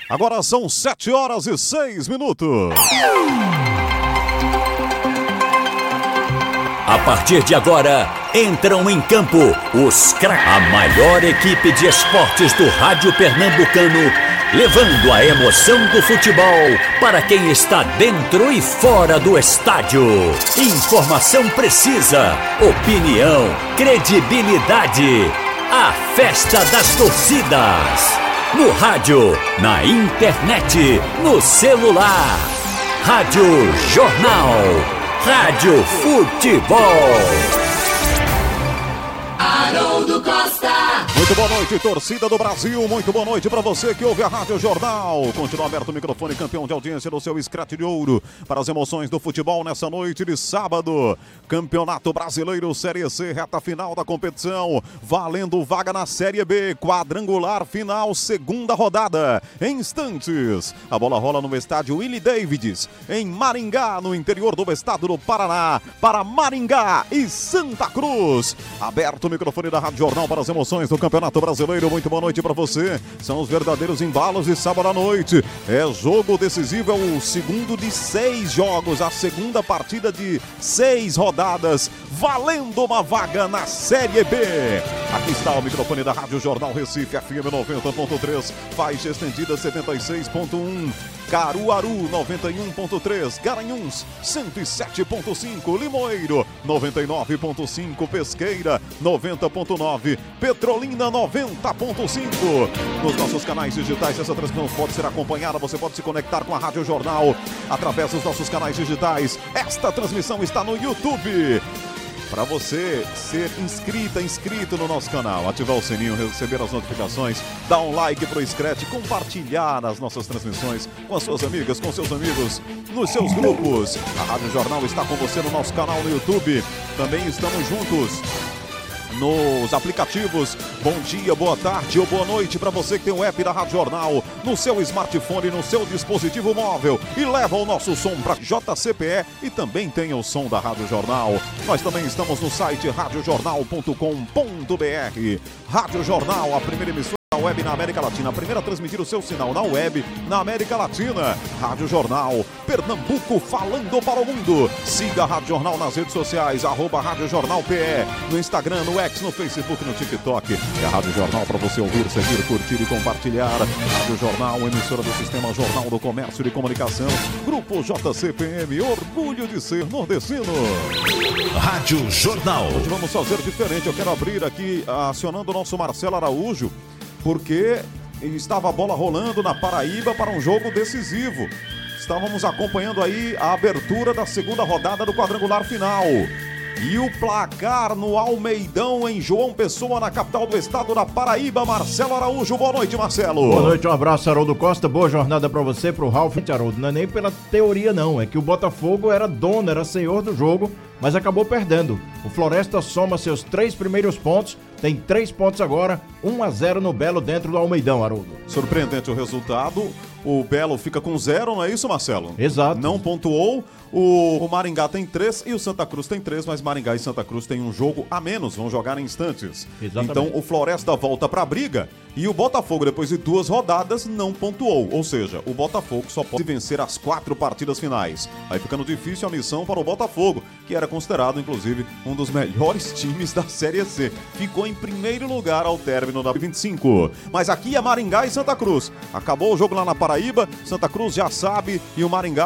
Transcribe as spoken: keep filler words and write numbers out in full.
Agora são sete horas e seis minutos. A partir de agora, entram em campo os craques. A maior equipe de esportes do rádio pernambucano, levando a emoção do futebol para quem está dentro e fora do estádio. Informação precisa, opinião, credibilidade. A festa das torcidas. No rádio, na internet, no celular. Rádio Jornal. Rádio Futebol. Haroldo Costa. Muito boa noite, torcida do Brasil. Muito boa noite para você que ouve a Rádio Jornal. Continua aberto o microfone, campeão de audiência do seu Scratch de Ouro, para as emoções do futebol nessa noite de sábado. Campeonato Brasileiro Série C, reta final da competição, valendo vaga na Série B, quadrangular final, segunda rodada. Em instantes, a bola rola no estádio Willie Davids, em Maringá, no interior do estado do Paraná, para Maringá e Santa Cruz. Aberto o microfone da Rádio Jornal para as emoções do Campeonato Brasileiro. Muito boa noite para você. São os verdadeiros embalos de sábado à noite. É jogo decisivo, é o segundo de seis jogos, a segunda partida de seis rodadas, valendo uma vaga na Série B. Aqui está o microfone da Rádio Jornal Recife, F M noventa ponto três, faixa estendida setenta e seis ponto um, Caruaru noventa e um ponto três, Garanhuns cento e sete ponto cinco, Limoeiro noventa e nove ponto cinco, Pesqueira noventa ponto nove, Petrolina noventa ponto cinco. Nos nossos canais digitais, essa transmissão pode ser acompanhada, você pode se conectar com a Rádio Jornal através dos nossos canais digitais. Esta transmissão está no YouTube. Para você ser inscrita, inscrito no nosso canal, ativar o sininho, receber as notificações, dar um like pro Scratch, compartilhar as nossas transmissões com as suas amigas, com seus amigos, nos seus grupos. A Rádio Jornal está com você no nosso canal no YouTube. Também estamos juntos nos aplicativos. Bom dia, boa tarde ou boa noite para você que tem o app da Rádio Jornal no seu smartphone, no seu dispositivo móvel e leva o nosso som para J C P E e também tem o som da Rádio Jornal. Nós também estamos no site rádio jornal ponto com ponto b r. Rádio Jornal, a primeira emissora web na América Latina, a primeira a transmitir o seu sinal na web na América Latina. Rádio Jornal, Pernambuco falando para o mundo. Siga a Rádio Jornal nas redes sociais, arroba Rádio Jornal P E, no Instagram, no X, no Facebook, no TikTok. É a Rádio Jornal para você ouvir, seguir, curtir e compartilhar. Rádio Jornal, emissora do Sistema Jornal do Comércio e Comunicação. Grupo J C P M, orgulho de ser nordestino. Rádio Jornal. Hoje vamos fazer diferente, eu quero abrir aqui acionando o nosso Marcelo Araújo, porque estava a bola rolando na Paraíba para um jogo decisivo. Estávamos acompanhando aí a abertura da segunda rodada do quadrangular final. E o placar no Almeidão, em João Pessoa, na capital do estado da Paraíba. Marcelo Araújo, boa noite, Marcelo. Boa noite, um abraço, Haroldo Costa, boa jornada pra você, pro Ralf. Haroldo, não é nem pela teoria não, é que o Botafogo era dono, era senhor do jogo, mas acabou perdendo. O Floresta soma seus três primeiros pontos, tem três pontos agora, um a zero no Belo dentro do Almeidão, Haroldo. Surpreendente o resultado, o Belo fica com zero, não é isso, Marcelo? Exato. Não pontuou, o, o Maringá tem três e o Santa Cruz tem três, mas Maringá e Santa Cruz têm um jogo a menos, vão jogar em instantes. Exatamente. Então o Floresta volta pra briga e o Botafogo, depois de duas rodadas, não pontuou. Ou seja, o Botafogo só pode vencer as quatro partidas finais. Aí ficando difícil a missão para o Botafogo, que era considerado, inclusive, um dos melhores times da Série C. Ficou em primeiro lugar ao término da vinte e cinco. Mas aqui é Maringá e Santa Cruz. Acabou o jogo lá na Paraíba, Santa Cruz já sabe e o Maringá